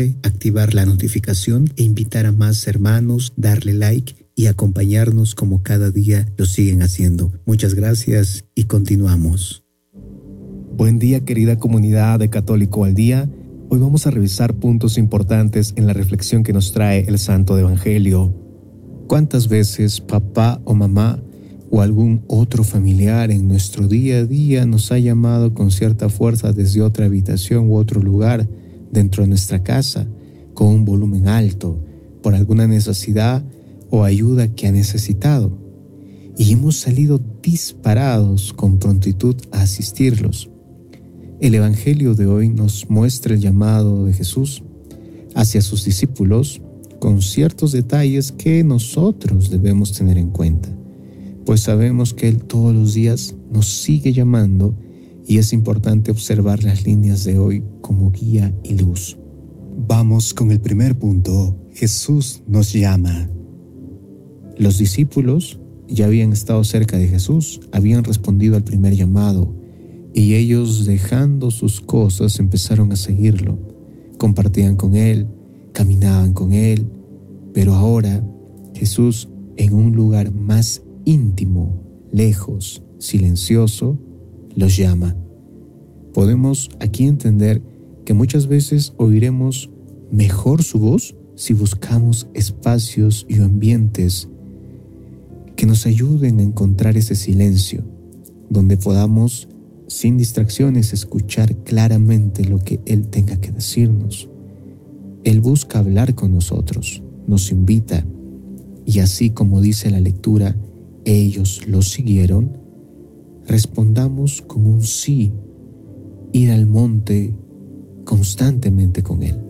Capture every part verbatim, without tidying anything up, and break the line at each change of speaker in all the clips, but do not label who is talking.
suscribirse, activar la notificación e invitar a más hermanos, darle like y acompañarnos como cada día lo siguen haciendo. Muchas gracias y continuamos.
Buen día, querida comunidad de Católico al Día. Hoy vamos a revisar puntos importantes en la reflexión que nos trae el Santo Evangelio. ¿Cuántas veces papá o mamá o algún otro familiar en nuestro día a día nos ha llamado con cierta fuerza desde otra habitación u otro lugar dentro de nuestra casa, con un volumen alto, por alguna necesidad o ayuda que ha necesitado? Y hemos salido disparados con prontitud a asistirlos. El Evangelio de hoy nos muestra el llamado de Jesús hacia sus discípulos con ciertos detalles que nosotros debemos tener en cuenta, pues sabemos que Él todos los días nos sigue llamando y es importante observar las líneas de hoy como guía y luz.
Vamos con el primer punto. Jesús nos llama.
Los discípulos ya habían estado cerca de Jesús, habían respondido al primer llamado y ellos, dejando sus cosas, empezaron a seguirlo. Compartían con Él, caminaban con Él, pero ahora Jesús, en un lugar más íntimo, lejos, silencioso, los llama. Podemos aquí entender que muchas veces oiremos mejor su voz si buscamos espacios y ambientes que nos ayuden a encontrar ese silencio, donde podamos, sin distracciones, escuchar claramente lo que Él tenga que decirnos. Él busca hablar con nosotros, nos invita, y así como dice la lectura, ellos lo siguieron, respondamos con un sí, ir al monte constantemente con Él.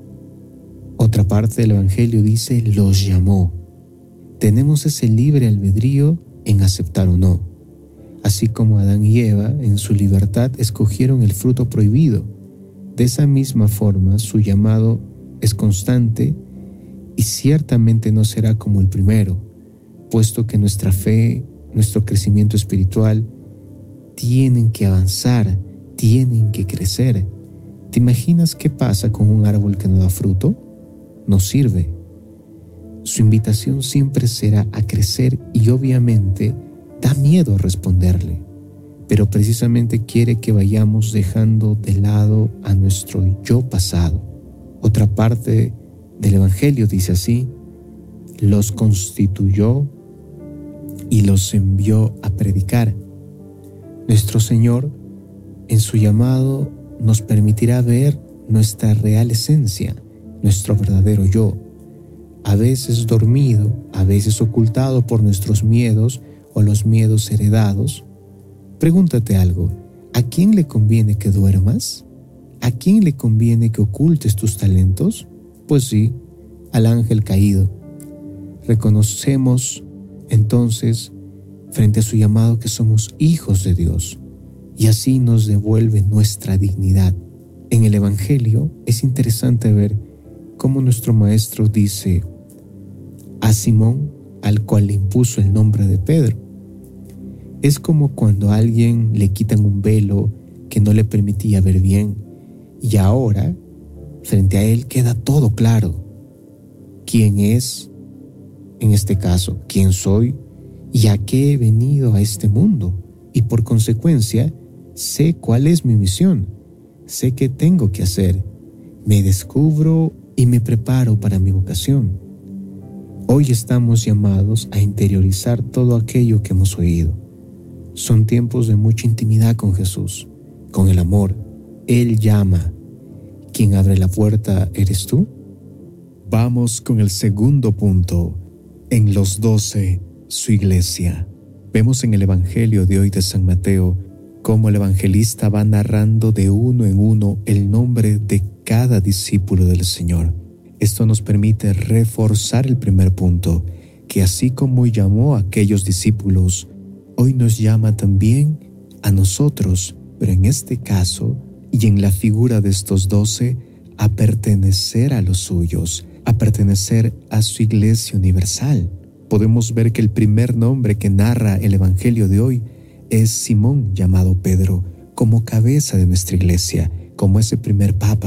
Otra parte del Evangelio dice, los llamó. Tenemos ese libre albedrío en aceptar o no, así como Adán y Eva en su libertad escogieron el fruto prohibido. De esa misma forma, su llamado es constante y ciertamente no será como el primero, puesto que nuestra fe, nuestro crecimiento espiritual tienen que avanzar, tienen que crecer. ¿Te imaginas qué pasa con un árbol que no da fruto? No sirve. Su invitación siempre será a crecer y obviamente da miedo responderle, pero precisamente quiere que vayamos dejando de lado a nuestro yo pasado. Otra parte del Evangelio dice así, los constituyó y los envió a predicar. Nuestro Señor, en su llamado, nos permitirá ver nuestra real esencia, nuestro verdadero yo, a veces dormido, a veces ocultado por nuestros miedos o los miedos heredados. Pregúntate algo, ¿a quién le conviene que duermas? ¿A quién le conviene que ocultes tus talentos? Pues sí, al ángel caído. Reconocemos entonces frente a su llamado que somos hijos de Dios y así nos devuelve nuestra dignidad. En el Evangelio es interesante ver cómo nuestro Maestro dice a Simón, al cual le impuso el nombre de Pedro. Es como cuando a alguien le quitan un velo que no le permitía ver bien y ahora frente a él queda todo claro. ¿Quién es? En este caso, ¿quién soy? ¿Y a qué he venido a este mundo? Y por consecuencia, sé cuál es mi misión. Sé qué tengo que hacer. Me descubro y me preparo para mi vocación. Hoy estamos llamados a interiorizar todo aquello que hemos oído. Son tiempos de mucha intimidad con Jesús, con el amor. Él llama. ¿Quién abre la puerta eres tú?
Vamos con el segundo punto. En los doce, su iglesia. Vemos en el Evangelio de hoy de San Mateo cómo el evangelista va narrando de uno en uno el nombre de cada discípulo del Señor. Esto nos permite reforzar el primer punto, que así como llamó a aquellos discípulos, hoy nos llama también a nosotros, pero en este caso y en la figura de estos doce, a pertenecer a los suyos, a pertenecer a su iglesia universal. Podemos ver que el primer nombre que narra el Evangelio de hoy es Simón, llamado Pedro, como cabeza de nuestra iglesia, como ese primer papa.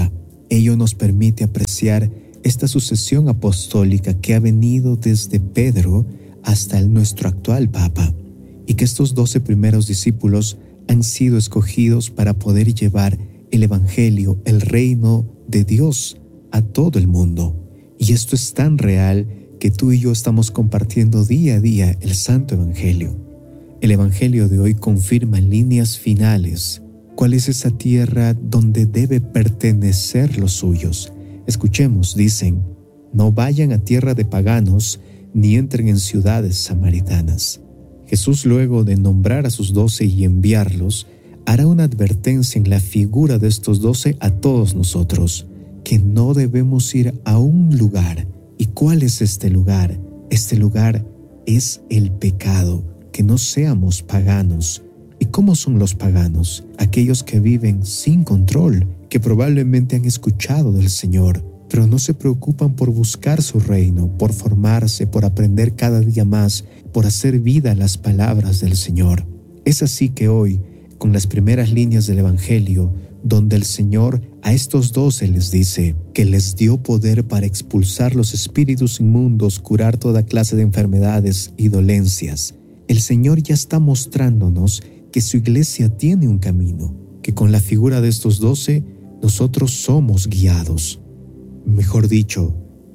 Ello nos permite apreciar esta sucesión apostólica que ha venido desde Pedro hasta el nuestro actual Papa, y que estos doce primeros discípulos han sido escogidos para poder llevar el Evangelio, el reino de Dios, a todo el mundo. Y esto es tan real que tú y yo estamos compartiendo día a día el Santo Evangelio. El Evangelio de hoy confirma en líneas finales cuál es esa tierra donde debe pertenecer los suyos. Escuchemos, dicen, no vayan a tierra de paganos, ni entren en ciudades samaritanas. Jesús, luego de nombrar a sus doce y enviarlos, hará una advertencia en la figura de estos doce a todos nosotros, que no debemos ir a un lugar. ¿Y cuál es este lugar? Este lugar es el pecado, que no seamos paganos. ¿Y cómo son los paganos? Aquellos que viven sin control, que probablemente han escuchado del Señor, pero no se preocupan por buscar su reino, por formarse, por aprender cada día más, por hacer vida a las palabras del Señor. Es así que hoy, con las primeras líneas del Evangelio, donde el Señor a estos doce les dice que les dio poder para expulsar los espíritus inmundos, curar toda clase de enfermedades y dolencias, el Señor ya está mostrándonos que su iglesia tiene un camino, que con la figura de estos doce nosotros somos guiados. Mejor dicho,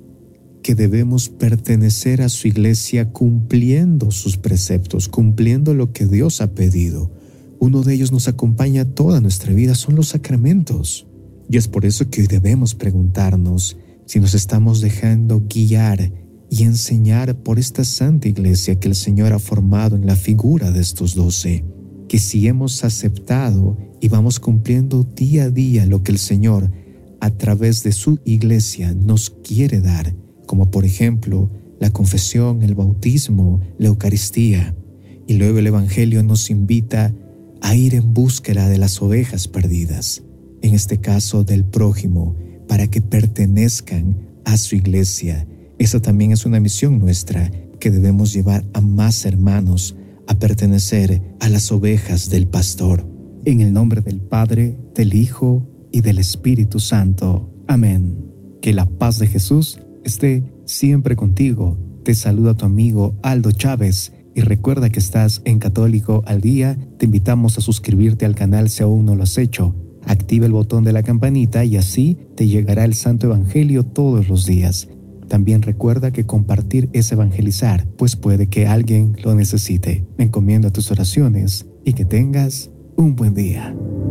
que debemos pertenecer a su iglesia cumpliendo sus preceptos, cumpliendo lo que Dios ha pedido. Uno de ellos nos acompaña toda nuestra vida, son los sacramentos. Y es por eso que hoy debemos preguntarnos si nos estamos dejando guiar y enseñar por esta santa iglesia que el Señor ha formado en la figura de estos doce. Que si hemos aceptado y vamos cumpliendo día a día lo que el Señor a través de su iglesia nos quiere dar, como por ejemplo la confesión, el bautismo, la Eucaristía. Y luego el Evangelio nos invita a ir en búsqueda de las ovejas perdidas, en este caso del prójimo, para que pertenezcan a su iglesia. Esa también es una misión nuestra, que debemos llevar a más hermanos a pertenecer a las ovejas del pastor.
En el nombre del Padre, del Hijo y del Espíritu Santo. Amén. Que la paz de Jesús esté siempre contigo. Te saluda tu amigo Aldo Chávez y recuerda que estás en Católico al Día. Te invitamos a suscribirte al canal si aún no lo has hecho. Activa el botón de la campanita y así te llegará el Santo Evangelio todos los días. También recuerda que compartir es evangelizar, pues puede que alguien lo necesite. Me encomiendo a tus oraciones y que tengas un buen día.